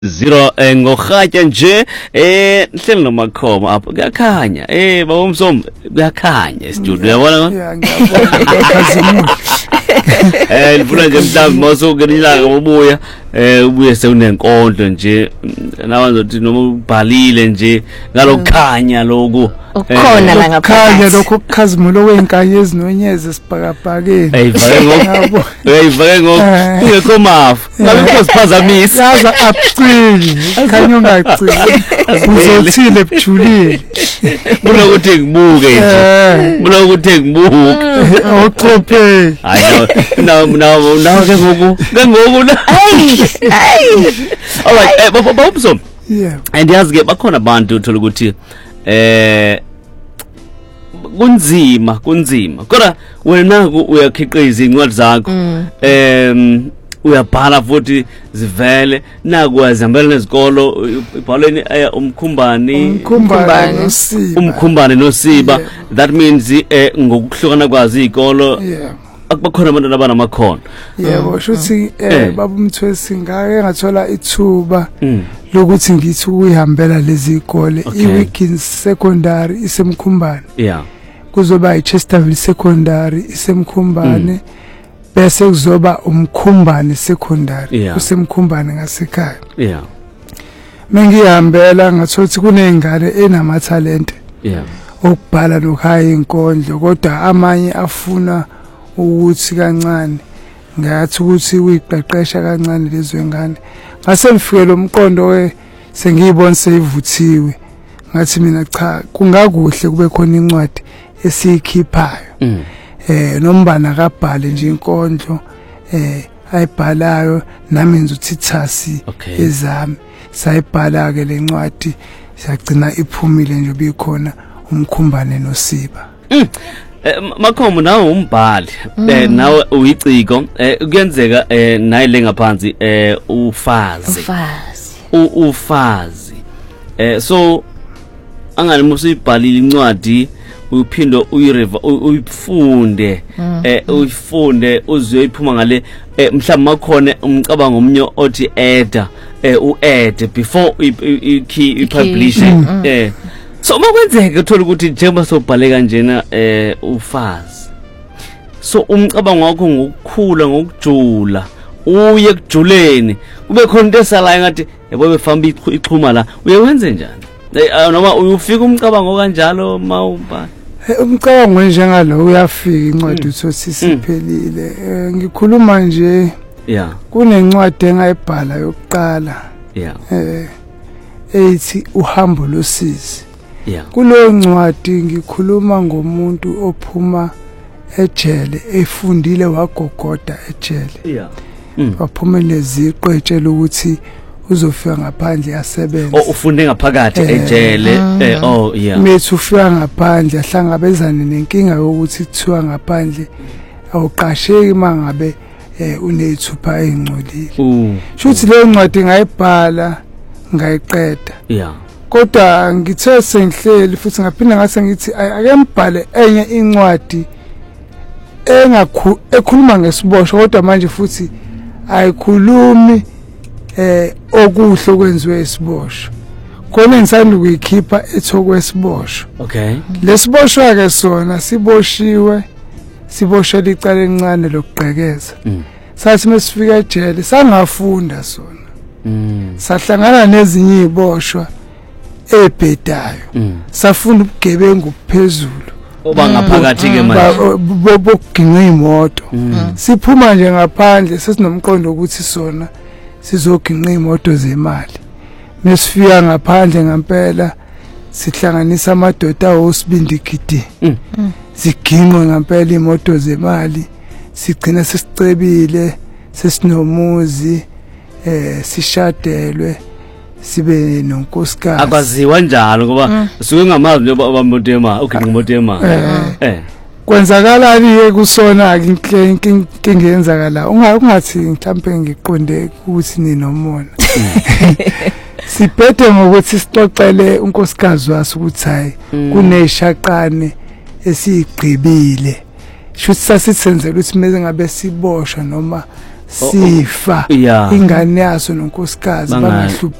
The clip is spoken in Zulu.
0 ngokhatya nje hleli noMakhoma apho kuyakhanya baba uMsomo kuyakhanya e-studio uyabona ngiyabona ngifuna nje mhlawumbe mawusokunilanga ubuya ubuye sewunenkondlo nje nawanzothi noma ubhalile nje ngalokukhanya lokho ukhona la ngaphakathi lokho kukhazimula kwenkanye ezinonyeze sibhakabhakeni eyivake ngokungekho mafu ngabe kusiphazamisa yaza upcili khanya ungacili uzothile ebujulile kunokuthi ngibuke nje kunokuthi ngibuke ochophe hayi nawo ke ngoku alright baba uMsomo yeah and yazi ke bakhona abantu uthola ukuthi kunzima kodwa wena uyakhiqiza incwadi zakho uyabhala futhi zivele nakwazi hambela nezikolo ibhalweni umkhumbane nosiba that means ngokuhlukana kwazi izikolo yeah bakhona abantu abanamakhono yebo shuthi baba uMthwesi ngake ngathola ithuba lokuthi ngithi ukuyihambela lezi izikole iWiggins secondary isemkhumbane yeah kuzoba iChesterville secondary isemkhumbane bese kuzoba umkhumbane secondary kusemkhumbane ngasekhaya yeah mengihambela ngathola ukuthi kunezingane enamatalent yeah okubhala nokhaya inkondlo kodwa amanye afuna ukuthi kancane ngathi ukuthi uyiqeqesha kancane lezwengane ngase ngifike lo mqondo sengiyibona seyivuthiwe ngathi mina cha kungakuhle kube khona incwadi esiyikhiphayo nombana kabhale nje inkondlo ayibhalayo nami ngizothi thasi ezami sayibhala ke lencwadi siyagcina iphumile nje bikhona umkhumbane nosiba Makhoma nawe umbhali nawe uyiciko kuyenzeka naye lengaphansi ufazi so angani musibhalile incwadi uyiphindo uyifunde uzoyiphuma ngale mhlawumbe makhona umcabango omnye othi u-add before i-publish so makwenzeka uthola ukuthi njengoba sobhale kanjena ufazi so umcabango wakho ngokukhula ngokujula uye kujuleni kube khona into esalayo ngathi yabo befamba ixhuma la uyenze njani noma uyufika umcabango kanjalo mawuba umcabango njengalo uyafika incwadi uthi siphelile ngikhuluma nje yeah kunencwadi engayibhala yokuqala yeah ethi uhambo losizi yeah kulo ncwadi ngikhuluma ngomuntu ophuma ejele efundile wagogoda ejele yeah waphumele iziqo etshela ukuthi uzofika ngaphandle yasebenza ufunde ngaphakathi ejele yeah methi ufika ngaphandle ahlangabezane nenkinga yokuthi kuthiwa ngaphandle awuqasheki mangabe unezithupha ezingcolile shuthi le ncwadi ngayibhala ngayiqeda yeah kodwa ngithe sengihleli futhi ngaphinda ngase ngithi ake mbhale enye incwadi ekhuluma ngesiboshwa kodwa manje futhi ayikhulumi okuhle okwenziwe esiboshwa khona ngisanda ukuyikhipha ethokwesiboshwa okay lesiboshwa ke sona siboshwe licala elincane lokugqekeza sathi mesifika ejele sangafunda sona sahlangana nezinye iziboshwa ebhedayo safunda ubugebengu phezulu oba ngaphakathi ke manje bokuginqa imoto siphuma nje ngaphandle sesinomqondo ukuthi sona sizoginqa imoto zemali mesifika ngaphandle ngempela sihlanganisa amadoda awosibindigidi siginqwe ngempela imoto zemali sigcina sesicebile sesinomuzi sishadelwe sibe nonkosikazi akwaziwa njalo ngoba suke ngamazi nje abamoto ema uginqa imoto ema kwenzakalani kusona inkinga yenzakala ungathi mhlambe ngiqonde ukuthi ninomona siphethe ngokuthi sixoxele unkosikazi waso ukuthi hayi kuneshaqane esiyigqibile shuthi sasithenzela ukuthi mase ngabe siboshwa noma sifa ingane yaso nonkosikazi bangahluphi